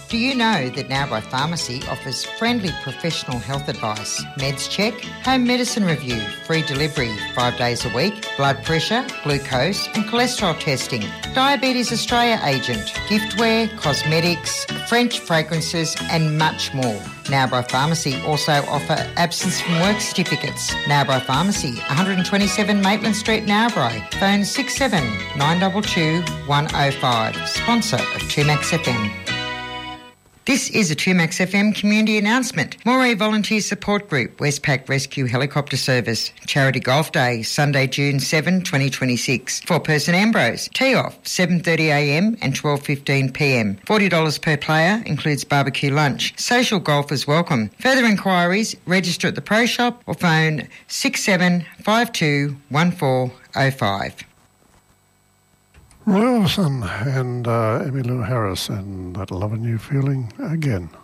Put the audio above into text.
Do you know that Narrabri Pharmacy offers friendly professional health advice, meds check, home medicine review, free delivery 5 days a week, blood pressure, glucose and cholesterol testing, Diabetes Australia agent, giftware, cosmetics, French fragrances and much more. Narrabri Pharmacy also offer absence from work certificates. Narrabri Pharmacy, 127 Maitland Street, Narrabri. Phone 67 922 105. Sponsor of 2Max FM. This is a 2Max FM community announcement. Moree Volunteer Support Group, Westpac Rescue Helicopter Service, Charity Golf Day, Sunday, June 7, 2026. Four-person Ambrose. Tee-off, 7:30am and 12:15pm. $40 per player, includes barbecue lunch. Social golfers welcome. Further inquiries, register at the Pro Shop or phone 67521405. Roy Orbison and Emmylou Harris and That Lovin' You Feeling again.